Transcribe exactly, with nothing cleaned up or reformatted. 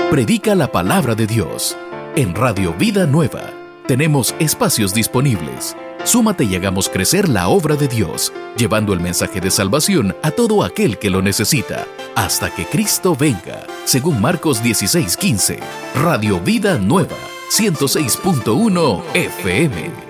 Predica la palabra de Dios. En Radio Vida Nueva tenemos espacios disponibles. Súmate y hagamos crecer la obra de Dios, llevando el mensaje de salvación a todo aquel que lo necesita, hasta que Cristo venga, según Marcos dieciséis quince. Radio Vida Nueva, ciento seis punto uno F M.